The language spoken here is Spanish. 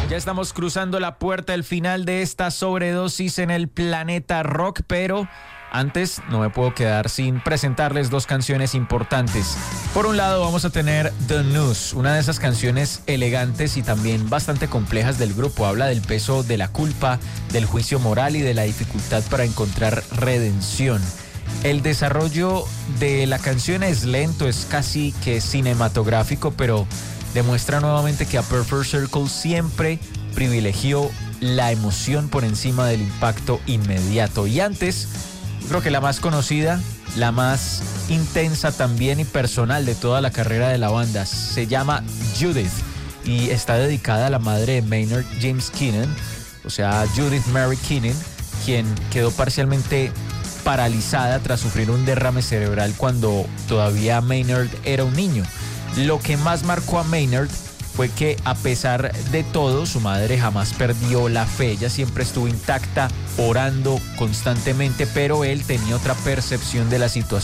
Ya estamos cruzando la puerta del final de esta sobredosis en el planeta rock, pero antes no me puedo quedar sin presentarles dos canciones importantes. Por un lado vamos a tener The News, una de esas canciones elegantes y también bastante complejas del grupo. Habla del peso de la culpa, del juicio moral y de la dificultad para encontrar redención. El desarrollo de la canción es lento, es casi que cinematográfico, pero demuestra nuevamente que A Perfect Circle siempre privilegió la emoción por encima del impacto inmediato. Y antes, creo que la más conocida, la más intensa también y personal de toda la carrera de la banda, se llama Judith y está dedicada a la madre de Maynard James Keenan, o sea, Judith Mary Keenan, quien quedó parcialmente paralizada tras sufrir un derrame cerebral cuando todavía Maynard era un niño. Lo que más marcó a Maynard fue que, a pesar de todo, su madre jamás perdió la fe. Ella siempre estuvo intacta, orando constantemente, pero él tenía otra percepción de la situación.